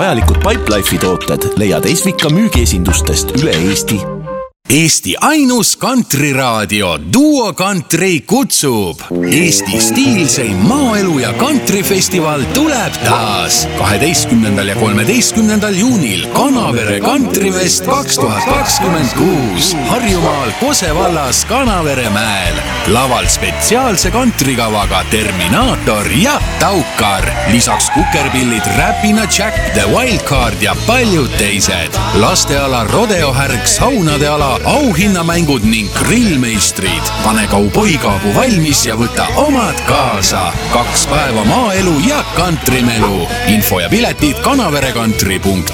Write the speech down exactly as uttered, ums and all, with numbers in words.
vajalikud Pipelife'i tooted leiad Esvika müügiesindustest üle Eesti. Eesti ainus kantriraadio Duo Country kutsub. Eesti stiilseim maaelu ja kantrifestival tuleb taas. kaheteistkümnendal ja kolmeteistkümnendal juunil Kanavere Kantrifest kaks tuhat kakskümmend kuus. Harjumaal Kose vallas Kanavere mäel. Laval spetsiaalse kantrikavaga Terminaator ja Taukar. Lisaks kukerpillid Räpina Jack, The Wildcard ja paljud teised. Lasteala rodeohärg, saunade ala, auhinnamängud ning grillmeistrid. Pane kauboikaabu valmis ja võta omad kaasa. Kaks päeva maaelu ja kantrimelu. Info ja piletid kanaverekantri punkt